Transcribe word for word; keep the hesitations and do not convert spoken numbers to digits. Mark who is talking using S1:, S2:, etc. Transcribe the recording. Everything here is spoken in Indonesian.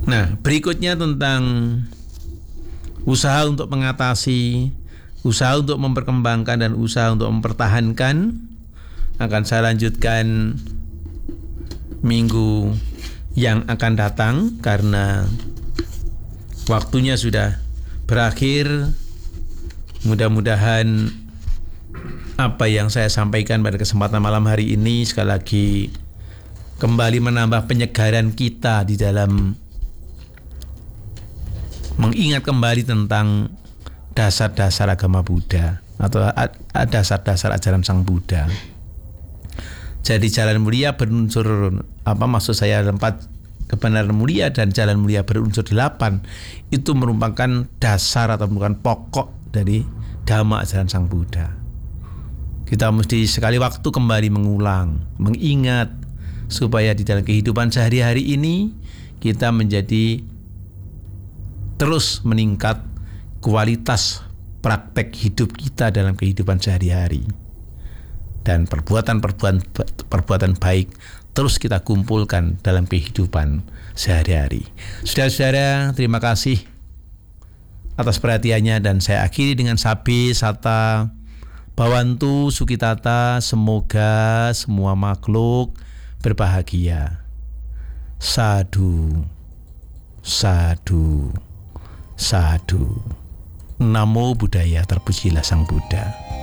S1: Nah, berikutnya tentang usaha untuk mengatasi, usaha untuk memperkembangkan dan usaha untuk mempertahankan akan saya lanjutkan minggu yang akan datang karena waktunya sudah berakhir. Mudah-mudahan apa yang saya sampaikan pada kesempatan malam hari ini sekali lagi kembali menambah penyegaran kita di dalam mengingat kembali tentang dasar-dasar agama Buddha atau dasar-dasar ajaran Sang Buddha. Jadi jalan mulia berunsur apa maksud saya empat kebenaran mulia dan jalan mulia berunsur delapan itu merupakan dasar atau merupakan pokok dari dhamma ajaran Sang Buddha. Kita mesti sekali waktu kembali mengulang, mengingat supaya di dalam kehidupan sehari-hari ini kita menjadi terus meningkat kualitas praktek hidup kita dalam kehidupan sehari-hari. Dan perbuatan-perbuatan perbuatan baik terus kita kumpulkan dalam kehidupan sehari-hari. Saudara-saudara, terima kasih atas perhatiannya dan saya akhiri dengan sabi sata Bhawantu Sukitata, semoga semua makhluk berbahagia. Sadhu, sadhu, sadhu. Namo Buddhaya, terpujilah Sang Buddha.